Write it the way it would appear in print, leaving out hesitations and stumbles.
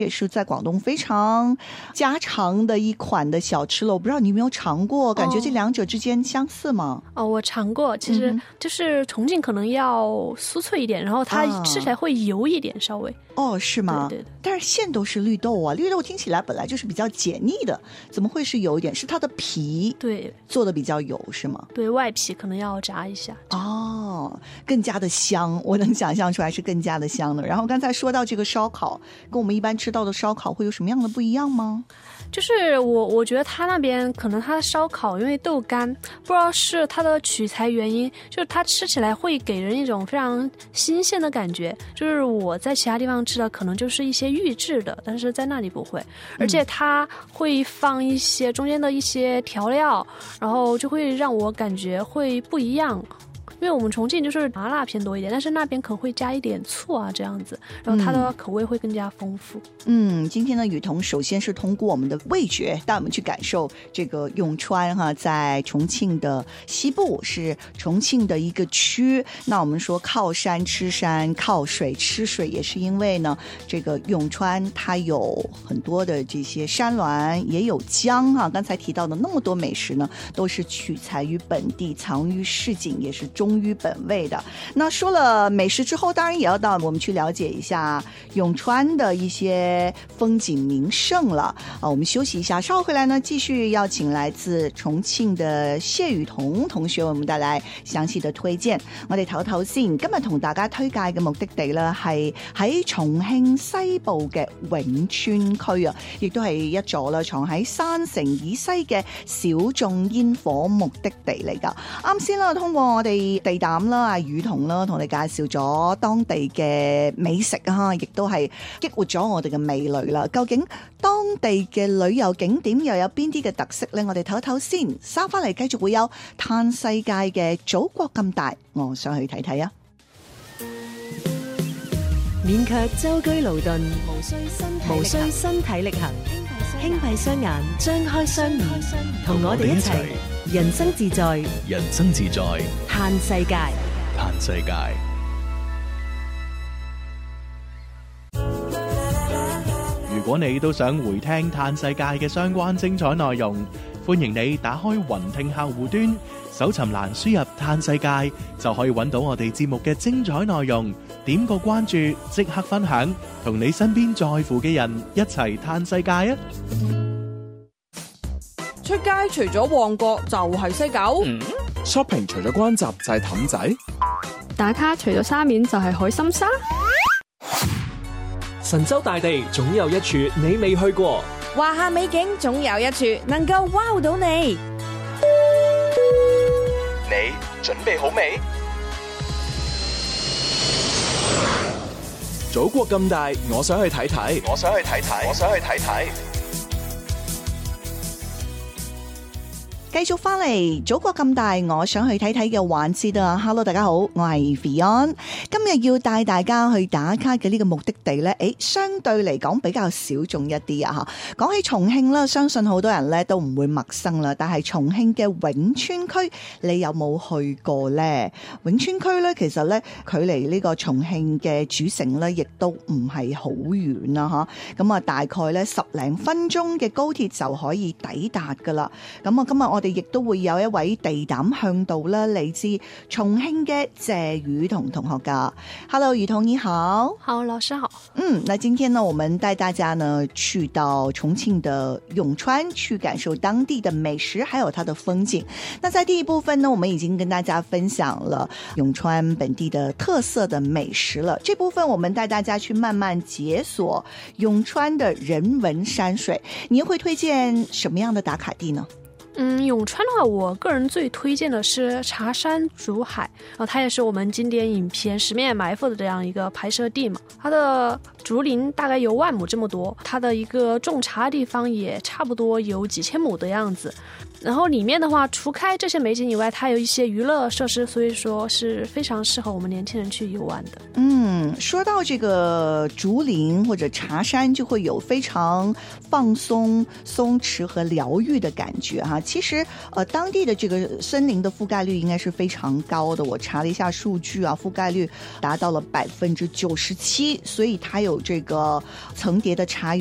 也是在广东非常家常的一款的小吃了，我不知道你有没有尝过，感觉这两者之间相似吗？ 我尝过，其实就是重庆可能要酥脆一点，然后它吃起来会油一点稍微。 是吗？对，但是馅都是绿豆啊，绿豆听起来本来就是比较解腻的，怎么会是油一点？是它的皮做的比较油是吗？ 对，外皮可能要炸一下。 更加的香，我能想象出来是更加的香的。然后刚才说到这个烧烤，跟我们一般吃到的烧烤会有什么样的不一样吗？ 就是我觉得他那边可能他的烧烤因为豆干，不知道是它的取材原因，就是它吃起来会给人一种非常新鲜的感觉，就是我在其他地方吃的可能就是一些预制的，但是在那里不会，而且它会放一些中间的一些调料，然后就会让我感觉会不一样。因为我们重庆就是麻辣偏多一点，但是那边可能会加一点醋啊这样子，然后它的口味会更加丰富。 今天呢，雨桐首先是通过我们的味觉带我们去感受这个永川在重庆的西部，是重庆的一个区。那我们说靠山吃山，靠水吃水，也是因为呢，这个永川它有很多的这些山峦，也有江刚才提到的那么多美食呢，都是取材于本地，藏于市井，也是忠于本味的。那说了美食之后，当然也要到我们去了解一下永川的一些风景名胜了。我们休息一下，稍后回来呢，继續邀請來自重慶的謝雨桐同學為我們帶來詳細的推薦。我哋唞唞先，今日同大家推介嘅目的地呢，係喺重慶西部嘅永川區啊，亦都係一座啦藏喺山城以西嘅小眾煙火目的地嚟㗎。啱先啦，通過我哋地膽啦，阿雨桐啦，同你介紹咗當地嘅美食亦都係激活咗我哋嘅味蕾啦。究竟當地嘅旅遊景點又有邊啲嘅特色呢？我哋唞一唞先，收翻嚟繼續會有嘆世界嘅祖國咁大，我想去睇睇啊！ 勉強舟車勞頓，無需身體力行，輕閉雙眼，張開雙耳，同我哋一齊人生自在， 人生自在， 嘆世界， 嘆世界。如果你都想回聽嘆世界嘅相關精彩內容，歡迎你打開雲聽客戶端，搜尋欄輸入嘆世界，就可以揾到我哋節目嘅精彩內容。點個關注，即刻分享，同你身邊在乎嘅人一齊嘆世界啊！ 出街除咗旺角就係西九 ，shopping 除咗關閘就係氹仔， 打卡除咗沙面就係海心沙。 神州大地總有一處你未去過， 華夏美景總有一處能夠 wow 到你。 你準備好未？祖國咁大，我想去睇睇，我想去睇睇，我想去睇睇。 繼續翻嚟祖國咁大，我想去睇睇嘅環節啊 ！Hello， 大家好，我係 Fion。今日要帶大家去打卡嘅呢個目的地呢，相對嚟講比較小眾一啲啊！嚇，講起重慶啦，相信好多人呢都唔會陌生啦。但係重慶嘅永川區，你有冇去過呢？永川區呢，其實呢，距離呢個重慶嘅主城呢，亦都唔係好遠啦嚇。咁啊，大概呢10零分鐘嘅高鐵就可以抵達噶啦。咁啊，今日我哋亦都會有一位地膽向導啦，嚟自重慶嘅謝雨桐同學噶。Hello， 雨桐你好。 好，老師好。 那今天呢，我們帶大家呢去到重慶的永川，去感受當地的美食，還有它的風景。那在第一部分呢，我們已經跟大家分享了永川本地的特色的美食了。這部分我們帶大家去慢慢解鎖永川的人文山水。你會推薦什麼樣的打卡地呢？ 永川的話，我個人最推薦的是茶山竹海，然後它也是我們經典影片《十面埋伏》的這樣一個拍攝地嘛。它的竹林大概有1萬畝這麼多，它的一個種茶的地方也差不多有幾千畝的樣子。然後裡面的話，除開這些美景以外，它有一些娛樂設施，所以說是非常適合我們年輕人去遊玩的。 說到這個竹林或者茶山，就會有非常放鬆、鬆弛和療癒的感覺哈。 其实当地的这个森林的覆盖率应该是非常高的，我查了一下数据啊，覆盖率达到了97%，所以它有这个层叠的茶园。